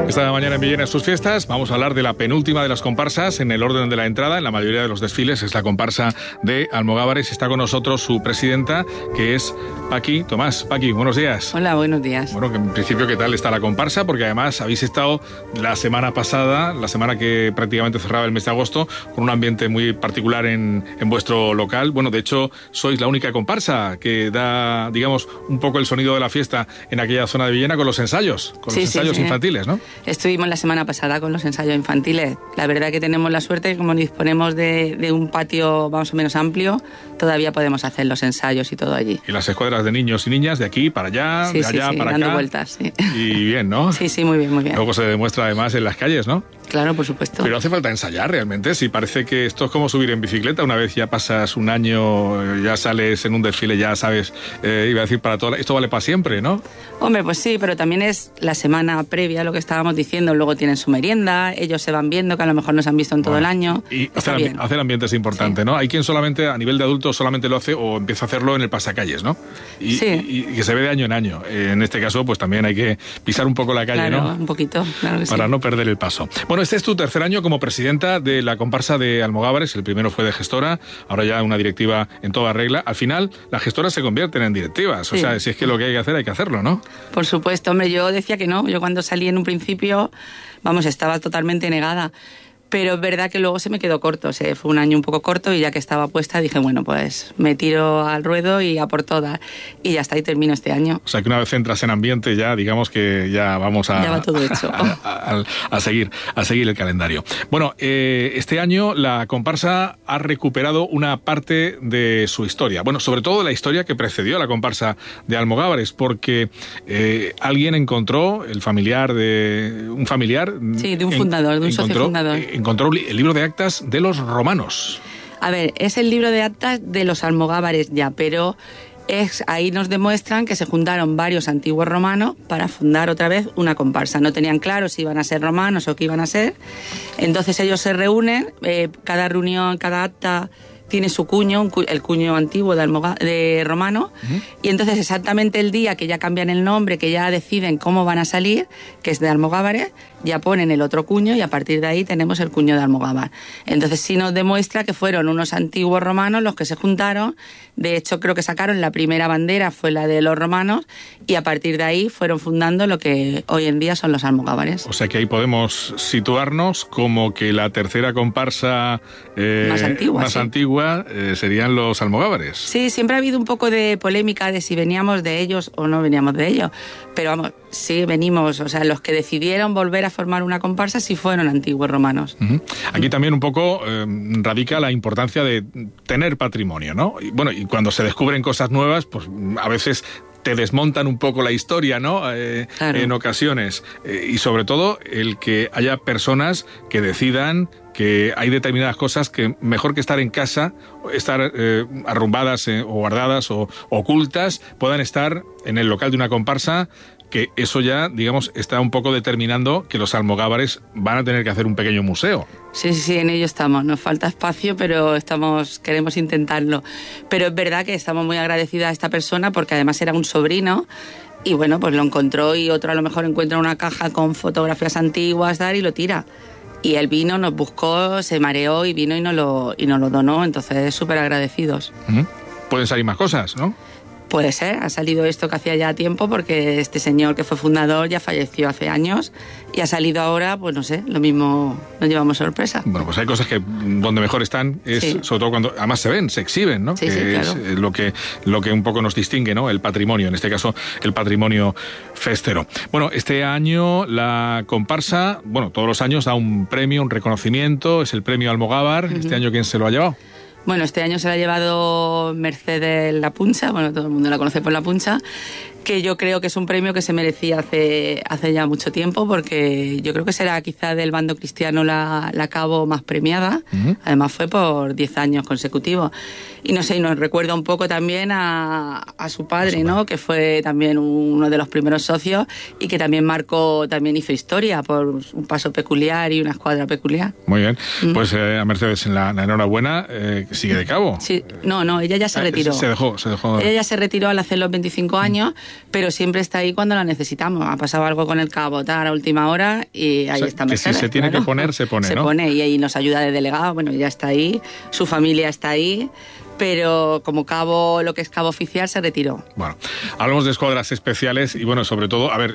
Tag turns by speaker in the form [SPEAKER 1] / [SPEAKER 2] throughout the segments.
[SPEAKER 1] Esta mañana en Villena sus fiestas vamos a hablar de la penúltima de las comparsas en el orden de la entrada. En la mayoría de los desfiles es la comparsa de Almogávares. Está con nosotros su presidenta, que es Paqui Tomás. Paqui, buenos días.
[SPEAKER 2] Hola, buenos días.
[SPEAKER 1] Bueno, que en principio, ¿qué tal está la comparsa? Porque además habéis estado la semana pasada, la semana que prácticamente cerraba el mes de agosto, con un ambiente muy particular en vuestro local. Bueno, de hecho, sois la única comparsa que da, digamos, un poco el sonido de la fiesta en aquella zona de Villena con los ensayos, infantiles, ¿no?
[SPEAKER 2] Estuvimos la semana pasada con los ensayos infantiles. La verdad que tenemos la suerte que como disponemos de un patio más o menos amplio, todavía podemos hacer los ensayos y todo allí.
[SPEAKER 1] Y las escuadras de niños y niñas de aquí para allá, de allá para acá.
[SPEAKER 2] Dando vueltas, sí.
[SPEAKER 1] Y bien, ¿no?
[SPEAKER 2] Sí, muy bien, muy bien.
[SPEAKER 1] Luego se demuestra además en las calles, ¿no?
[SPEAKER 2] Claro, por supuesto.
[SPEAKER 1] Pero hace falta ensayar realmente. Si parece que esto es como subir en bicicleta, una vez ya pasas un año, ya sales en un desfile, ya sabes, iba a decir para todo, esto vale para siempre, ¿no?
[SPEAKER 2] Hombre, pues sí, pero también es la semana previa, lo que estábamos diciendo, luego tienen su merienda, ellos se van viendo, que a lo mejor no se han visto en todo el año.
[SPEAKER 1] Y hacer ambiente es importante, sí, ¿no? Hay quien solamente, a nivel de adulto, solamente lo hace o empieza a hacerlo en el pasacalles, ¿no? Y que se ve de año en año. En este caso, pues también hay que pisar un poco la calle,
[SPEAKER 2] claro,
[SPEAKER 1] ¿no?
[SPEAKER 2] Un poquito, claro que
[SPEAKER 1] para
[SPEAKER 2] sí.
[SPEAKER 1] no perder el paso. Bueno, este es tu tercer año como presidenta de la comparsa de Almogávares. El primero fue de gestora, ahora ya una directiva en toda regla. Al final, las gestoras se convierten en directivas. Sí. O sea, si es que lo que hay que hacerlo, ¿no?
[SPEAKER 2] Por supuesto, hombre, yo decía que no. Yo cuando salí en un principio, estaba totalmente negada. Pero es verdad que luego se me quedó corto, o sea, fue un año un poco corto y ya que estaba puesta dije, bueno, pues me tiro al ruedo y a por todas. Y ya está, y termino este año.
[SPEAKER 1] O sea, que una vez entras en ambiente ya, digamos que ya vamos a...
[SPEAKER 2] Ya va todo hecho.
[SPEAKER 1] a seguir el calendario. Bueno, este año la comparsa ha recuperado una parte de su historia. Bueno, sobre todo la historia que precedió a la comparsa de Almogávares, porque alguien encontró, un familiar...
[SPEAKER 2] Sí, de un fundador, de un socio fundador.
[SPEAKER 1] Encontró el libro de actas de los romanos.
[SPEAKER 2] A ver, es el libro de actas de los Almogávares ya, pero ahí nos demuestran que se juntaron varios antiguos romanos para fundar otra vez una comparsa. No tenían claro si iban a ser romanos o qué iban a ser. Entonces ellos se reúnen, cada reunión, cada acta tiene su cuño, el cuño antiguo de romano, y entonces exactamente el día que ya cambian el nombre, que ya deciden cómo van a salir, que es de Almogávares, ya ponen el otro cuño y a partir de ahí tenemos el cuño de Almogávar. Entonces sí nos demuestra que fueron unos antiguos romanos los que se juntaron. De hecho, creo que sacaron la primera bandera, fue la de los romanos, y a partir de ahí fueron fundando lo que hoy en día son los Almogávares.
[SPEAKER 1] O sea que ahí podemos situarnos como que la tercera comparsa más antigua serían los Almogávares.
[SPEAKER 2] Sí, siempre ha habido un poco de polémica de si veníamos de ellos o no veníamos de ellos, pero vamos, sí venimos, o sea, los que decidieron volver a formar una comparsa sí fueron antiguos romanos.
[SPEAKER 1] Aquí también un poco radica la importancia de tener patrimonio, ¿no? Y cuando se descubren cosas nuevas, pues a veces te desmontan un poco la historia, ¿no? Claro. En ocasiones. Y sobre todo el que haya personas que decidan que hay determinadas cosas que mejor que estar en casa, estar arrumbadas o guardadas o ocultas, puedan estar en el local de una comparsa, que eso ya, digamos, está un poco determinando que los Almogávares van a tener que hacer un pequeño museo.
[SPEAKER 2] Sí, en ello estamos. Nos falta espacio, pero queremos intentarlo. Pero es verdad que estamos muy agradecidas a esta persona porque además era un sobrino y bueno, pues lo encontró y otro a lo mejor encuentra una caja con fotografías antiguas y lo tira. Y él vino, nos buscó, se mareó y vino y nos lo donó. Entonces, súper agradecidos.
[SPEAKER 1] Pueden salir más cosas, ¿no?
[SPEAKER 2] Puede ser, ha salido esto que hacía ya tiempo porque este señor que fue fundador ya falleció hace años y ha salido ahora, pues no sé, lo mismo nos llevamos sorpresa.
[SPEAKER 1] Bueno, pues hay cosas que donde mejor están es sobre todo cuando además se exhiben, ¿no?
[SPEAKER 2] Sí,
[SPEAKER 1] que
[SPEAKER 2] claro.
[SPEAKER 1] Es lo que un poco nos distingue, ¿no? El patrimonio, en este caso el patrimonio festero. Bueno, este año la comparsa, todos los años da un premio, un reconocimiento, es el premio Almogávar. Este año, ¿quién se lo ha llevado?
[SPEAKER 2] Bueno, este año se lo ha llevado Mercedes La Puncha, todo el mundo la conoce por La Puncha, que yo creo que es un premio que se merecía hace ya mucho tiempo, porque yo creo que será quizá del bando cristiano la cabo más premiada. Además fue por 10 años consecutivos. Y no sé, nos recuerda un poco también a su padre, ¿no? Que fue también uno de los primeros socios y que también también hizo historia por un paso peculiar y una escuadra peculiar.
[SPEAKER 1] Muy bien. Pues a Mercedes la enhorabuena, que sigue de cabo.
[SPEAKER 2] Sí, no, ella ya se retiró.
[SPEAKER 1] Se dejó.
[SPEAKER 2] Ella ya se retiró al hacer los 25 años, pero siempre está ahí cuando la necesitamos. Ha pasado algo con el cabo, tal, a última hora, y ahí está Mercedes.
[SPEAKER 1] Que si se tiene que poner, se pone,
[SPEAKER 2] Se
[SPEAKER 1] ¿no?
[SPEAKER 2] pone, y ahí nos ayuda de delegado, bueno, ya está ahí, su familia está ahí, pero como cabo, lo que es cabo oficial, se retiró.
[SPEAKER 1] Bueno, hablamos de escuadras especiales y bueno, sobre todo, a ver,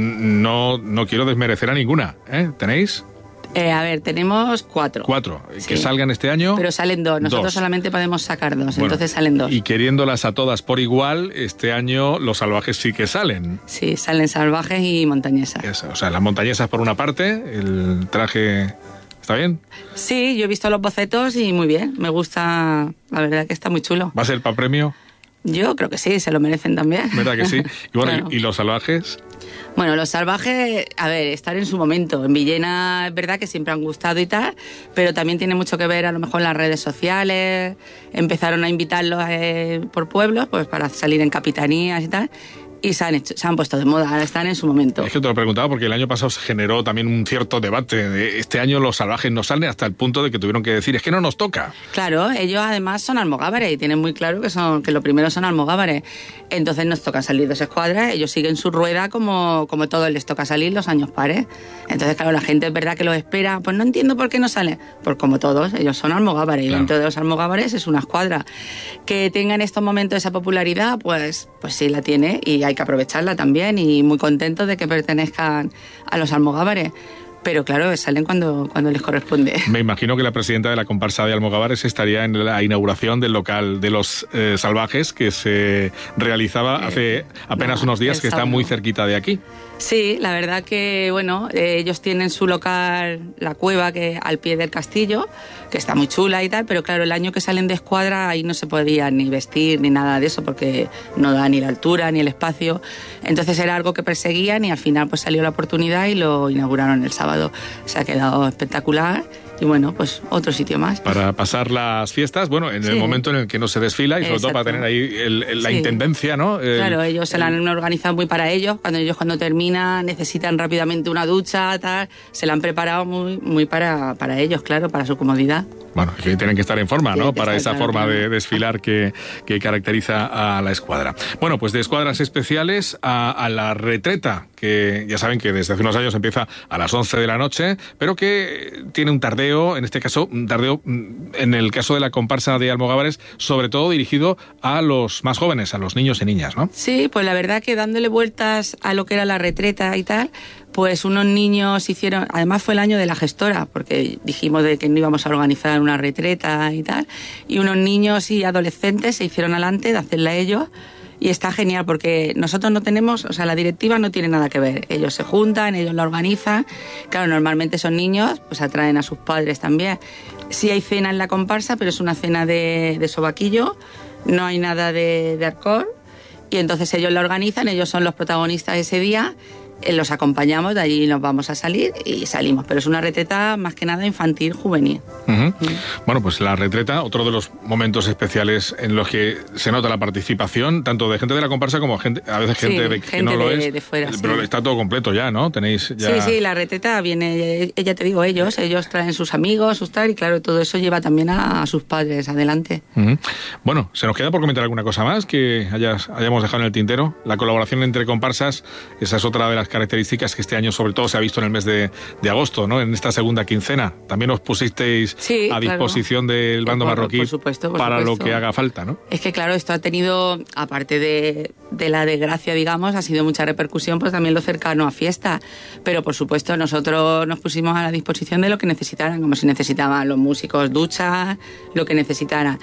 [SPEAKER 1] no quiero desmerecer a ninguna, ¿eh? ¿Tenéis?
[SPEAKER 2] A ver, tenemos 4.
[SPEAKER 1] 4.
[SPEAKER 2] Sí.
[SPEAKER 1] Que salgan este año.
[SPEAKER 2] Pero salen 2. Nosotros
[SPEAKER 1] 2.
[SPEAKER 2] Solamente podemos sacar 2,
[SPEAKER 1] Bueno,
[SPEAKER 2] entonces salen 2.
[SPEAKER 1] Y queriéndolas a todas por igual, este año los salvajes sí que salen.
[SPEAKER 2] Sí, salen salvajes y montañesas.
[SPEAKER 1] O sea, las montañesas por una parte, el traje... ¿Está bien?
[SPEAKER 2] Sí, yo he visto los bocetos y muy bien. Me gusta, la verdad que está muy chulo.
[SPEAKER 1] ¿Va a ser para premio?
[SPEAKER 2] Yo creo que sí, se lo merecen también.
[SPEAKER 1] ¿Verdad que sí? Y bueno,
[SPEAKER 2] Claro.
[SPEAKER 1] ¿y los salvajes?
[SPEAKER 2] Bueno, los salvajes, a ver, están en su momento. En Villena es verdad que siempre han gustado y tal, pero también tiene mucho que ver a lo mejor las redes sociales. Empezaron a invitarlos por pueblos, pues para salir en capitanías y tal. Y se han puesto de moda, ahora están en su momento.
[SPEAKER 1] Es que te lo preguntaba porque el año pasado se generó también un cierto debate. Este año los salvajes no salen hasta el punto de que tuvieron que decir, es que no nos toca.
[SPEAKER 2] Claro, ellos además son almogávares y tienen muy claro que lo primero son almogávares. Entonces nos toca salir 2 escuadras, ellos siguen su rueda como todos les toca salir los años pares. Entonces, claro, la gente es verdad que los espera. Pues no entiendo por qué no salen. Pues como todos, ellos son almogávares y dentro de los almogávares es una escuadra. Que tenga en estos momentos esa popularidad, pues sí la tiene y hay que aprovecharla también y muy contentos de que pertenezcan a los almogávares. Pero claro, salen cuando les corresponde.
[SPEAKER 1] Me imagino que la presidenta de la comparsa de Almogávares estaría en la inauguración del local de los salvajes que se realizaba hace apenas unos días, que está muy cerquita de aquí.
[SPEAKER 2] Sí, la verdad que, bueno, ellos tienen su local, la cueva, que al pie del castillo, que está muy chula y tal, pero claro, el año que salen de escuadra ahí no se podía ni vestir ni nada de eso porque no da ni la altura ni el espacio. Entonces era algo que perseguían y al final pues salió la oportunidad y lo inauguraron el sábado. Se ha quedado espectacular. Y bueno, pues otro sitio más.
[SPEAKER 1] Para pasar las fiestas, bueno, en el momento en el que no se desfila y sobre todo para tener ahí la intendencia, ¿no?
[SPEAKER 2] Claro, ellos se la han organizado muy para ellos. Cuando terminan necesitan rápidamente una ducha, tal, se la han preparado muy para ellos, claro, para su comodidad.
[SPEAKER 1] Bueno, que tienen que estar en forma, ¿no? Para esa
[SPEAKER 2] claro,
[SPEAKER 1] forma de desfilar que caracteriza a la escuadra. Bueno, pues de escuadras especiales a la retreta, que ya saben que desde hace unos años empieza a las 11 de la noche, pero que tiene un tardeo, en este caso, un tardeo en el caso de la comparsa de Almogávares, sobre todo dirigido a los más jóvenes, a los niños y niñas, ¿no?
[SPEAKER 2] Sí, pues la verdad que dándole vueltas a lo que era la retreta y tal, pues unos niños hicieron, además fue el año de la gestora, porque dijimos de que no íbamos a organizar una retreta y tal, y unos niños y adolescentes se hicieron adelante de hacerla ellos, y está genial porque nosotros no tenemos, o sea, la directiva no tiene nada que ver, ellos se juntan, ellos la organizan, claro, normalmente son niños, pues atraen a sus padres también. Sí hay cena en la comparsa, pero es una cena de sobaquillo, no hay nada de alcohol, y entonces ellos la organizan, ellos son los protagonistas ese día, los acompañamos, de allí nos vamos a salir y salimos, pero es una retreta más que nada infantil, juvenil.
[SPEAKER 1] Bueno, pues la retreta, otro de los momentos especiales en los que se nota la participación, tanto de gente de la comparsa como a veces gente que no lo es,
[SPEAKER 2] de fuera,
[SPEAKER 1] pero está todo completo ya, ¿no? Tenéis ya...
[SPEAKER 2] Sí, la retreta viene, ya te digo, ellos traen sus amigos, sus tal, y claro, todo eso lleva también a sus padres adelante.
[SPEAKER 1] Bueno, ¿se nos queda por comentar alguna cosa más que hayamos dejado en el tintero? La colaboración entre comparsas, esa es otra de las características que este año sobre todo se ha visto en el mes de agosto, ¿no? En esta segunda quincena. También os pusisteis a disposición del bando marroquí
[SPEAKER 2] por supuesto.
[SPEAKER 1] Lo que haga falta, ¿no?
[SPEAKER 2] Es que claro, esto ha tenido, aparte de la desgracia, digamos, ha sido mucha repercusión, pues también lo cercano a fiesta. Pero por supuesto nosotros nos pusimos a la disposición de lo que necesitaran, como si necesitaban los músicos duchas, lo que necesitaran.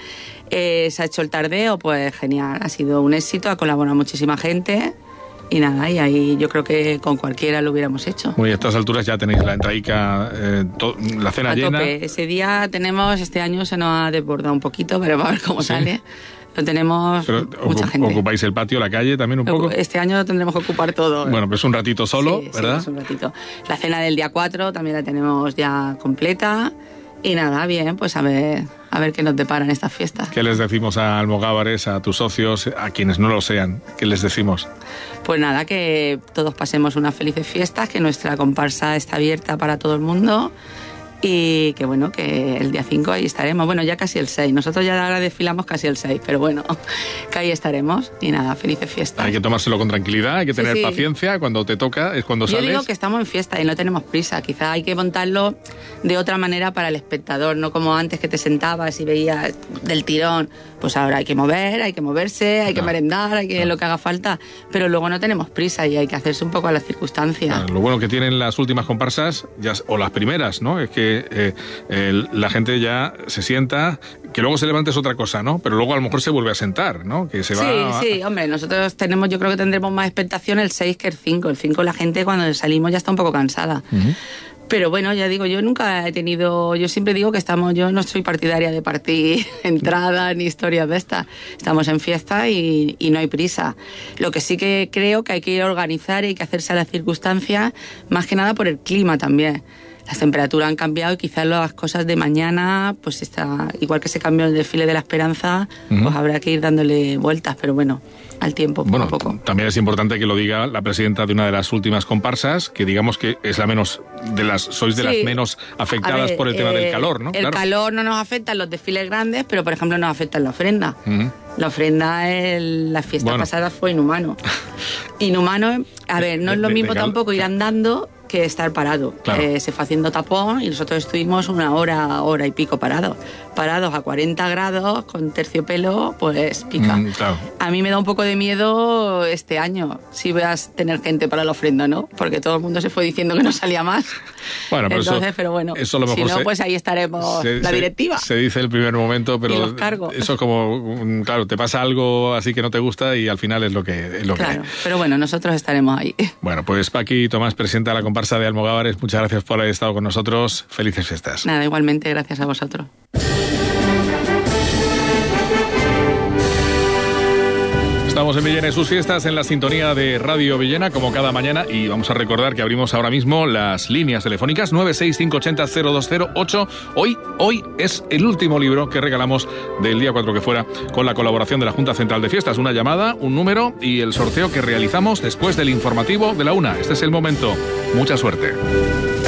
[SPEAKER 2] Se ha hecho el tardeo, pues genial, ha sido un éxito, ha colaborado muchísima gente. Y nada, y ahí yo creo que con cualquiera lo hubiéramos hecho.
[SPEAKER 1] Muy a estas alturas ya tenéis la entradica, la cena
[SPEAKER 2] a
[SPEAKER 1] llena.
[SPEAKER 2] Tope. Ese día tenemos, este año se nos ha desbordado un poquito, pero va a ver cómo sale. Lo tenemos mucha gente.
[SPEAKER 1] ¿Ocupáis el patio, la calle también un poco?
[SPEAKER 2] Este año tendremos que ocupar todo.
[SPEAKER 1] Bueno, pues un ratito solo, ¿verdad?
[SPEAKER 2] Sí, es un ratito. La cena del día 4 también la tenemos ya completa. Y nada, bien, pues a ver qué nos deparan estas fiestas.
[SPEAKER 1] ¿Qué les decimos a Almogávares, a tus socios, a quienes no lo sean? ¿Qué les decimos?
[SPEAKER 2] Pues nada, que todos pasemos unas felices fiestas, que nuestra comparsa está abierta para todo el mundo Y que bueno, que el día 5 ahí estaremos. Bueno, ya casi el 6. Nosotros ya ahora desfilamos casi el 6, pero bueno, que ahí estaremos. Y nada, felices fiestas.
[SPEAKER 1] Hay que tomárselo con tranquilidad, hay que tener paciencia. Cuando te toca es cuando sales.
[SPEAKER 2] Yo digo que estamos en fiesta y no tenemos prisa. Quizá hay que montarlo de otra manera para el espectador, no como antes que te sentabas y veías del tirón. Pues ahora hay que mover, hay que moverse, hay que merendar, hay que lo que haga falta. Pero luego no tenemos prisa y hay que hacerse un poco a las circunstancias.
[SPEAKER 1] Lo bueno que tienen las últimas comparsas, o las primeras, ¿no? Es que la gente ya se sienta, que luego se levante es otra cosa, ¿no? Pero luego a lo mejor se vuelve a sentar, ¿no? Que se va
[SPEAKER 2] sí, hombre, nosotros yo creo que tendremos más expectación el 6 que el 5. El 5 la gente cuando salimos ya está un poco cansada. Uh-huh. Pero bueno, ya digo, yo siempre digo que yo no soy partidaria de partir entrada ni historias de estas. Estamos en fiesta y no hay prisa. Lo que sí que creo que hay que ir a organizar y hay que hacerse a las circunstancias, más que nada por el clima también. Las temperaturas han cambiado y quizás las cosas de mañana, pues igual que se cambió el desfile de la Esperanza, pues habrá que ir dándole vueltas, pero bueno, al tiempo, poco a poco.
[SPEAKER 1] También es importante que lo diga la presidenta de una de las últimas comparsas, que digamos que es la menos sois de las menos afectadas por el tema del calor, ¿no?
[SPEAKER 2] El calor no nos afecta en los desfiles grandes, pero por ejemplo nos afecta en la ofrenda. La ofrenda en la fiesta pasada fue inhumano. Inhumano, no es lo mismo tampoco ir andando que estar parado. Claro. Se fue haciendo tapón y nosotros estuvimos una hora y pico parados a 40 grados con terciopelo, pues pica.
[SPEAKER 1] Claro.
[SPEAKER 2] A mí me da un poco de miedo este año si voy a tener gente para la ofrenda, ¿no? Porque todo el mundo se fue diciendo que no salía más.
[SPEAKER 1] Bueno, pero
[SPEAKER 2] pero bueno,
[SPEAKER 1] eso a lo mejor
[SPEAKER 2] si no, pues ahí estaremos la directiva.
[SPEAKER 1] Se dice el primer momento, pero
[SPEAKER 2] y los cargos.
[SPEAKER 1] Eso es como, claro, te pasa algo así que no te gusta y al final es lo que
[SPEAKER 2] claro, pero bueno, nosotros estaremos ahí.
[SPEAKER 1] Bueno, pues Paqui Tomás, presidenta de la comparsa de Almogávares, muchas gracias por haber estado con nosotros. Felices fiestas.
[SPEAKER 2] Nada, igualmente, gracias a vosotros.
[SPEAKER 1] Estamos en Villena y sus fiestas en la sintonía de Radio Villena, como cada mañana, y vamos a recordar que abrimos ahora mismo las líneas telefónicas 965800208. Hoy es el último libro que regalamos del día 4 que fuera, con la colaboración de la Junta Central de Fiestas. Una llamada, un número y el sorteo que realizamos después del informativo de la 1. Este es el momento. Mucha suerte.